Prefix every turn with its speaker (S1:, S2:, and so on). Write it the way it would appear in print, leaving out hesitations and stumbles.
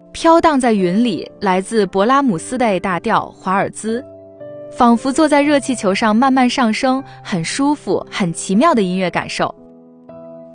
S1: 飘荡在云里，来自勃拉姆斯的 A 大调华尔兹，仿佛坐在热气球上慢慢上升，很舒服很奇妙的音乐感受。